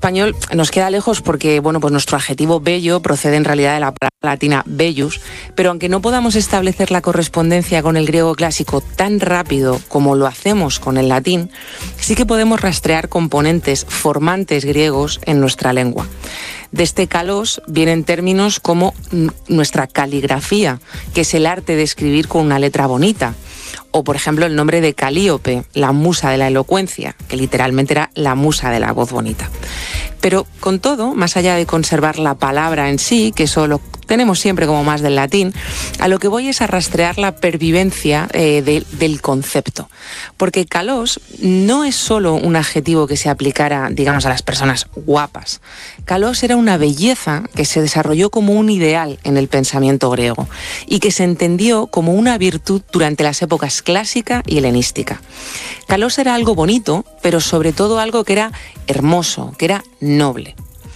español nos queda lejos porque, bueno, pues nuestro adjetivo bello procede en realidad de la palabra latina bellus, pero aunque no podamos establecer la correspondencia con el griego clásico tan rápido como lo hacemos con el latín, sí que podemos rastrear componentes formantes griegos en nuestra lengua. De este kalos vienen términos como nuestra caligrafía, que es el arte de escribir con una letra bonita. O, por ejemplo, el nombre de Calíope, la musa de la elocuencia, que literalmente era la musa de la voz bonita. Pero con todo, más allá de conservar la palabra en sí, que eso lo tenemos siempre como más del latín, a lo que voy es a rastrear la pervivencia del concepto. Porque kalos no es solo un adjetivo que se aplicara, digamos, a las personas guapas. Kalos era una belleza que se desarrolló como un ideal en el pensamiento griego y que se entendió como una virtud durante las épocas clásica y helenística. Kalos era algo bonito, pero sobre todo algo que era hermoso, que era noble.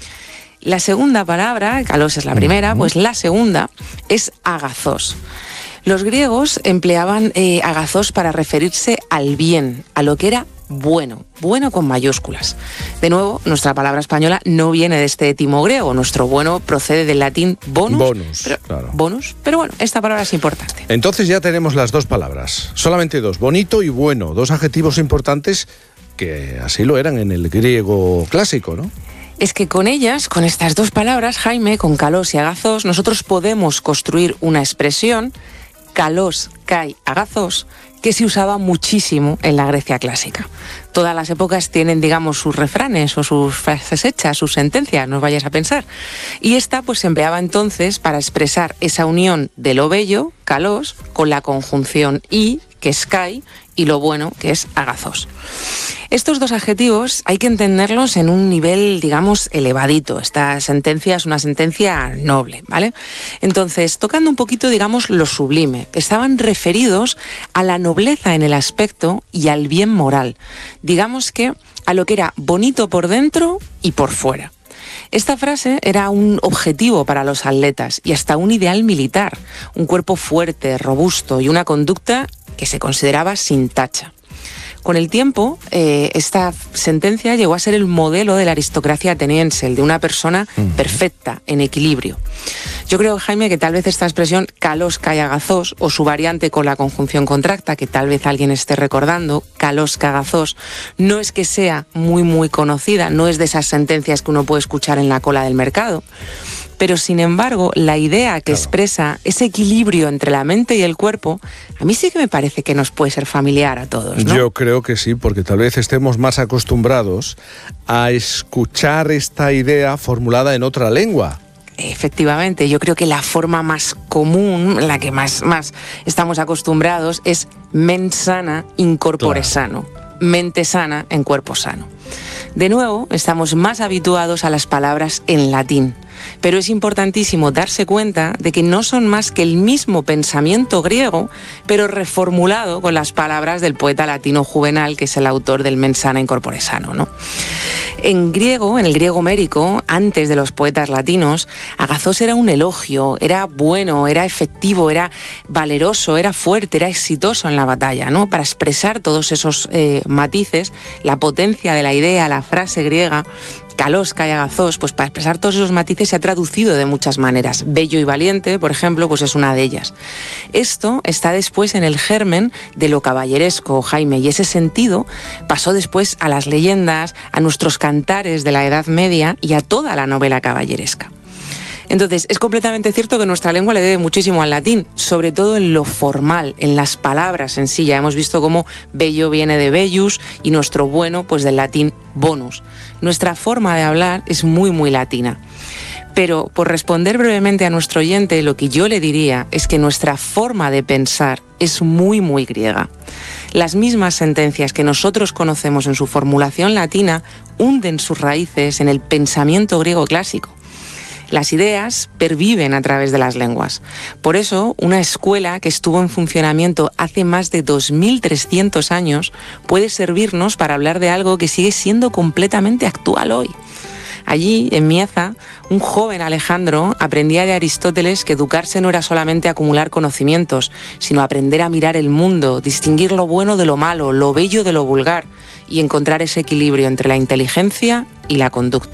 La segunda palabra, kalos es la primera, pues la segunda es agazos. Los griegos empleaban agazos para referirse al bien, a lo que era bueno, bueno con mayúsculas. De nuevo, nuestra palabra española no viene de este etimo griego, nuestro bueno procede del latín bonus, claro. Bonus, pero bueno, esta palabra es importante. Entonces ya tenemos las dos palabras, solamente dos, bonito y bueno, dos adjetivos importantes que así lo eran en el griego clásico, ¿no? Es que con ellas, con estas dos palabras, Jaime, con kalos y agazos, nosotros podemos construir una expresión, kalos kai agazos, que se usaba muchísimo en la Grecia clásica. Todas las épocas tienen, digamos, sus refranes o sus frases hechas, sus sentencias, no os vayáis a pensar. Y esta pues se empleaba entonces para expresar esa unión de lo bello, kalos, con la conjunción i, que es kai, y lo bueno, que es agazos. Estos dos adjetivos hay que entenderlos en un nivel, digamos, elevadito. Esta sentencia es una sentencia noble, ¿vale? Entonces, tocando un poquito, digamos, lo sublime, estaban referidos a la nobleza en el aspecto y al bien moral. Digamos que a lo que era bonito por dentro y por fuera. Esta frase era un objetivo para los atletas y hasta un ideal militar, un cuerpo fuerte, robusto y una conducta que se consideraba sin tacha. Con el tiempo, esta sentencia llegó a ser el modelo de la aristocracia ateniense, el de una persona perfecta, en equilibrio. Yo creo, Jaime, que tal vez esta expresión kalos kai agazos, o su variante con la conjunción contracta, que tal vez alguien esté recordando, kalos kai agazos, no es que sea muy conocida, no es de esas sentencias que uno puede escuchar en la cola del mercado. Pero, sin embargo, la idea que expresa ese equilibrio entre la mente y el cuerpo, a mí sí que me parece que nos puede ser familiar a todos, ¿no? Yo creo que sí, porque tal vez estemos más acostumbrados a escuchar esta idea formulada en otra lengua. Efectivamente, yo creo que la forma más común, la que más estamos acostumbrados, es mens sana in corpore sano. Mente sana en cuerpo sano. De nuevo, estamos más habituados a las palabras en latín, pero es importantísimo darse cuenta de que no son más que el mismo pensamiento griego, pero reformulado con las palabras del poeta latino Juvenal, que es el autor del mens sana in corpore sano, ¿no? En griego, en el griego homérico, antes de los poetas latinos, agazos era un elogio, era bueno, era efectivo, era valeroso, era fuerte, era exitoso en la batalla, ¿no? Para expresar todos esos matices, la potencia de la idea, la frase griega, kalos kai agazos, pues para expresar todos esos matices se ha traducido de muchas maneras. Bello y valiente, por ejemplo, pues es una de ellas. Esto está después en el germen de lo caballeresco, Jaime, y ese sentido pasó después a las leyendas, a nuestros cantares de la Edad Media y a toda la novela caballeresca. Entonces, es completamente cierto que nuestra lengua le debe muchísimo al latín, sobre todo en lo formal, en las palabras en sí. Ya hemos visto cómo bello viene de bellus y nuestro bueno, pues del latín bonus. Nuestra forma de hablar es muy latina. Pero, por responder brevemente a nuestro oyente, lo que yo le diría es que nuestra forma de pensar es muy griega. Las mismas sentencias que nosotros conocemos en su formulación latina hunden sus raíces en el pensamiento griego clásico. Las ideas perviven a través de las lenguas. Por eso, una escuela que estuvo en funcionamiento hace más de 2300 años puede servirnos para hablar de algo que sigue siendo completamente actual hoy. Allí, en Mieza, un joven Alejandro aprendía de Aristóteles que educarse no era solamente acumular conocimientos, sino aprender a mirar el mundo, distinguir lo bueno de lo malo, lo bello de lo vulgar y encontrar ese equilibrio entre la inteligencia y la conducta.